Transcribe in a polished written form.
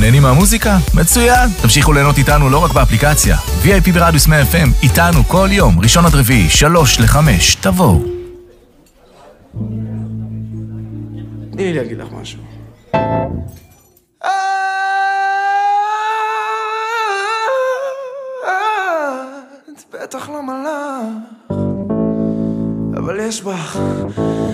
נהנים מהמוזיקה? מצוין! תמשיכו ליהנות איתנו לא רק באפליקציה. VIP ברדיוס 100 FM, איתנו כל יום, ראשון עד רביעי, 3-5, תבואו. תני לי להגיד לך משהו. את בטח לא מלאך, אבל יש בך